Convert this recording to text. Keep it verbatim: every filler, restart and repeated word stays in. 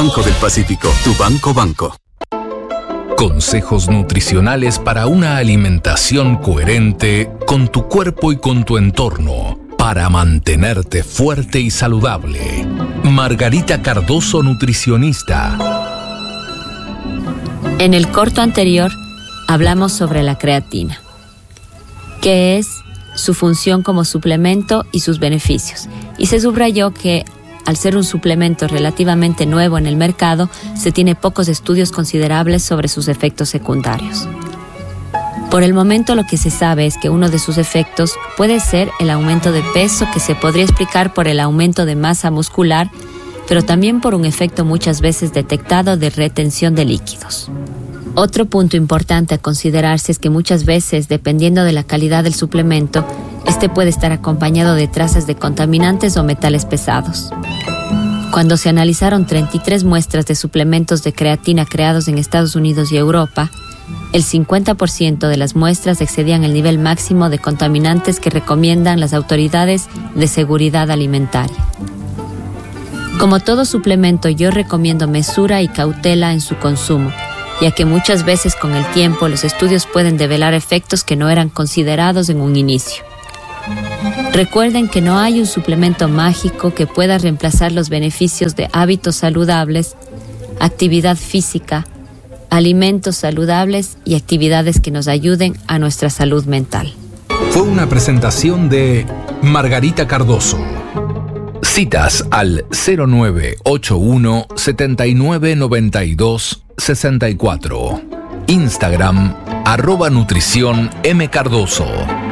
Banco del Pacífico, tu banco banco. Consejos nutricionales para una alimentación coherente con tu cuerpo y con tu entorno, para mantenerte fuerte y saludable. Margarita Cardoso, nutricionista. En el corto anterior hablamos sobre la creatina, qué es, su función como suplemento y sus beneficios. Y se subrayó que al ser un suplemento relativamente nuevo en el mercado, se tiene pocos estudios considerables sobre sus efectos secundarios. Por el momento lo que se sabe es que uno de sus efectos puede ser el aumento de peso, que se podría explicar por el aumento de masa muscular, pero también por un efecto muchas veces detectado de retención de líquidos. Otro punto importante a considerarse es que muchas veces, dependiendo de la calidad del suplemento, este puede estar acompañado de trazas de contaminantes o metales pesados. Cuando se analizaron treinta y tres muestras de suplementos de creatina creados en Estados Unidos y Europa, el cincuenta por ciento de las muestras excedían el nivel máximo de contaminantes que recomiendan las autoridades de seguridad alimentaria. Como todo suplemento, yo recomiendo mesura y cautela en su consumo, ya que muchas veces con el tiempo los estudios pueden develar efectos que no eran considerados en un inicio. Recuerden que no hay un suplemento mágico que pueda reemplazar los beneficios de hábitos saludables, actividad física, alimentos saludables y actividades que nos ayuden a nuestra salud mental. Fue una presentación de Margarita Cardoso. Citas al cero nueve ocho uno, setenta y nueve, noventa y dos, sesenta y cuatro. Instagram, arroba nutrición M Cardoso.